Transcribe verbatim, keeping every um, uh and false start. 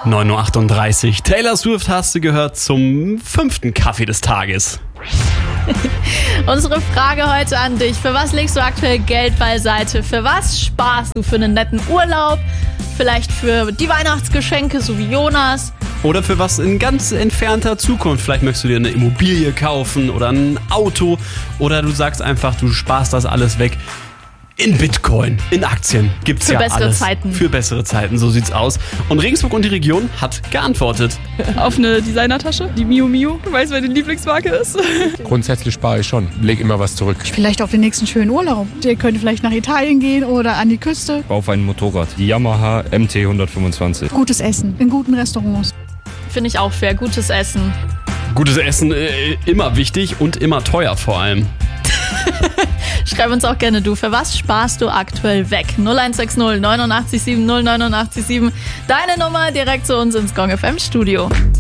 neun Uhr achtunddreißig. Taylor Swift hast du gehört zum fünften Kaffee des Tages. Unsere Frage heute an dich. Für was legst du aktuell Geld beiseite? Für was sparst du? Für einen netten Urlaub? Vielleicht für die Weihnachtsgeschenke, so wie Jonas? Oder für was in ganz entfernter Zukunft. Vielleicht möchtest du dir eine Immobilie kaufen oder ein Auto. Oder du sagst einfach, du sparst das alles weg. In Bitcoin, in Aktien gibt's ja alles. Für bessere Zeiten. Für bessere Zeiten, so sieht's aus. Und Regensburg und die Region hat geantwortet. Auf eine Designertasche, die Miu Miu. Du weißt, wer die Lieblingsmarke ist. Grundsätzlich spare ich schon, leg immer was zurück. Vielleicht auf den nächsten schönen Urlaub. Ihr könnt vielleicht nach Italien gehen oder an die Küste. Auf ein Motorrad, die Yamaha M T hundertfünfundzwanzig. Gutes Essen in guten Restaurants. Finde ich auch fair. Gutes Essen. Gutes Essen, äh, immer wichtig und immer teuer vor allem. Schreib uns auch gerne du. Für was sparst du aktuell weg? null eins sechs null neun acht sieben null neun acht sieben. Deine Nummer direkt zu uns ins Gong F M Studio.